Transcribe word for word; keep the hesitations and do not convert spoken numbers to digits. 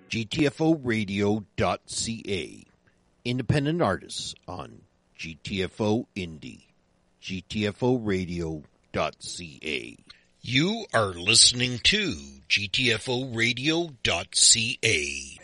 G T F O radio dot C A. Independent artists on G T F O Indie. G T F O radio dot C A. You are listening to G T F O radio dot C A.